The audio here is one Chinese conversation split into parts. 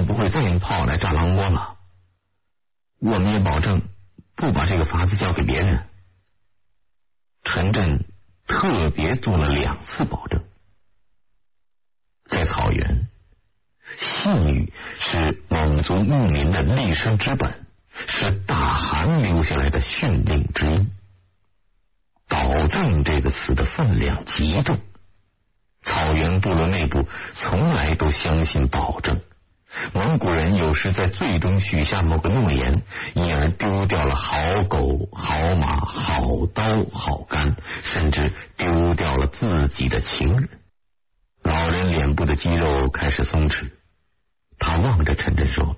定不会再用炮来炸狼窝了。我们也保证不把这个法子交给别人。陈震特别做了2次保证。在草原，信誉是蒙族牧民的立身之本，是大汗留下来的训令之一。保证这个词的分量极重，草原部落内部从来都相信保证。蒙古人有时在最终许下某个诺言，因而丢掉了好狗、好马、好刀、好杆，甚至丢掉了自己的情人。老人脸部的肌肉开始松弛，他望着陈震说：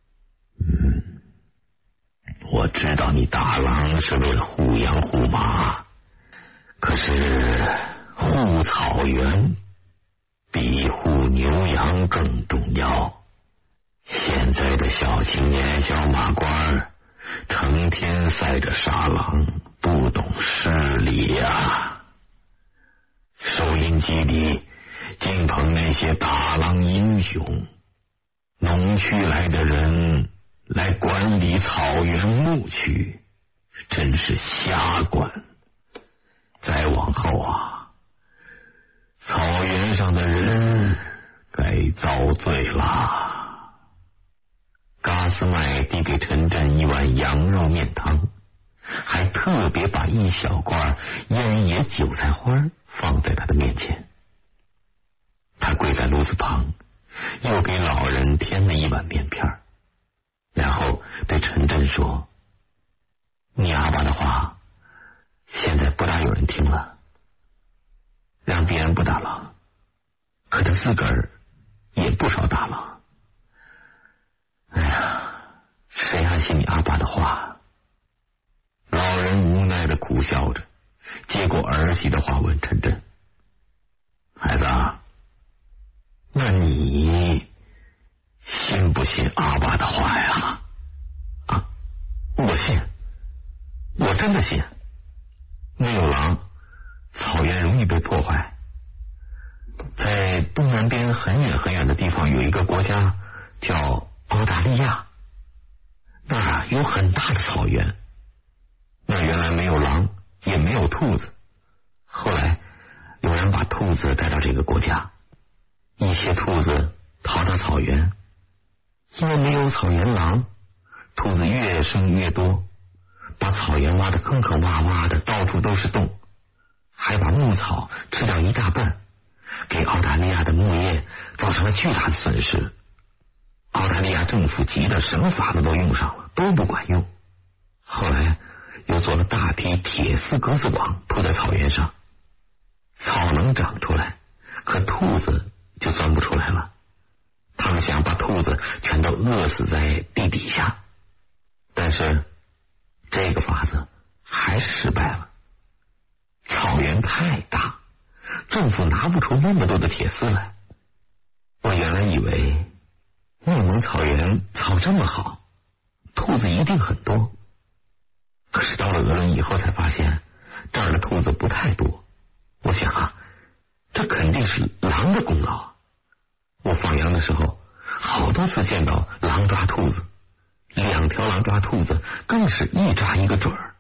我知道你打狼是为了护羊护马，可是护草原比护牛羊更重要。现在的小青年、小马官成天赛着杀狼，不懂事理呀。收音机里敬捧那些打狼英雄，农区来的人来管理草原牧区，真是瞎管。再往后啊，草原上的人该遭罪了。嘎斯麦递给陈震1碗羊肉面汤，还特别把1小罐烟野韭菜花放在他的面前。他跪在炉子旁，又给老人添了1碗面片，然后对陈震说：你阿爸的话现在不大有人听了，让别人不打狼，可他自个儿也不少打狼。哎呀，谁还信你阿爸的话？老人无奈的苦笑着，接过儿媳的话问陈震：孩子啊，那你信不信阿爸的话呀？我信，我真的信。没有狼，草原容易被破坏。在东南边很远很远的地方有一个国家叫澳大利亚，那儿有很大的草原，那原来没有狼，也没有兔子。后来有人把兔子带到这个国家，一些兔子逃到草原，因为没有草原狼，兔子越生越多，把草原挖得坑坑洼洼的，到处都是洞，还把牧草吃掉一大半，给澳大利亚的牧业造成了巨大的损失。澳大利亚政府急得什么法子都用上了，都不管用。后来又做了大批铁丝格子网铺在草原上，草能长出来，可兔子就钻不出来了。他们想把兔子全都饿死在地底下，但是这个法子还是失败了。草原太大，政府拿不出那么多的铁丝来。我原来以为内蒙草原草这么好，兔子一定很多，可是到了鄂伦以后才发现这儿的兔子不太多。我想啊，这肯定是狼的功劳。我放羊的时候好多次见到狼抓兔子，2条狼抓兔子更是一抓一个准儿。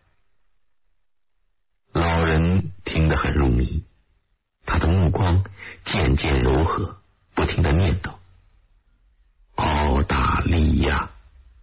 老人听得很入迷，他的目光渐渐柔和，不停地念叨：澳大利亚，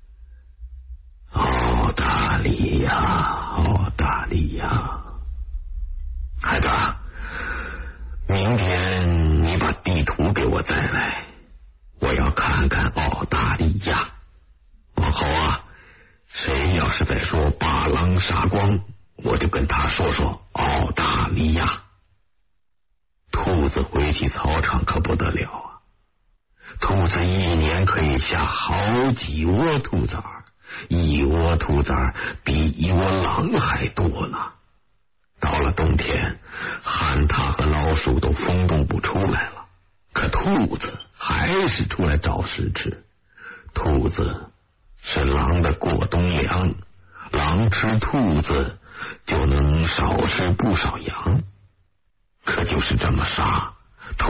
澳大利亚，澳大利亚。孩子，明天你把地图给我带来，我要看看澳大利亚。往后啊，谁要是再说把狼杀光，我就跟他说说澳大利亚。兔子回去草场可不得了啊，兔子1年可以下好几窝兔崽儿，1窝兔崽儿比1窝狼还多呢。到了冬天，旱獭和老鼠都风动不出来了，可兔子还是出来找食吃。兔子是狼的过冬粮，狼吃兔子就能少吃不少羊。可就是这么杀，